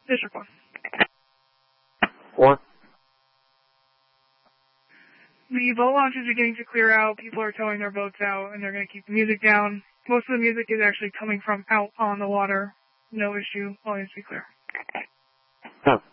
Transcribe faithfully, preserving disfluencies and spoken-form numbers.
District one. One. The boat launches are getting to clear out. People are towing their boats out, and they're going to keep the music down. Most of the music is actually coming from out on the water. No issue. Always be clear. Oh.